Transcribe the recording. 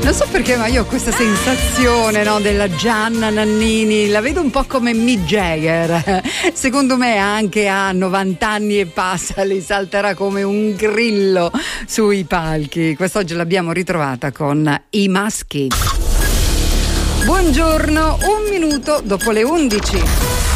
Non so perché, ma io ho questa sensazione, no, della Gianna Nannini, la vedo un po' come Mick Jagger. Secondo me anche a 90 anni e passa li salterà come un grillo sui palchi. Quest'oggi l'abbiamo ritrovata con I Maschi. Buongiorno, 1 minuto dopo le 11.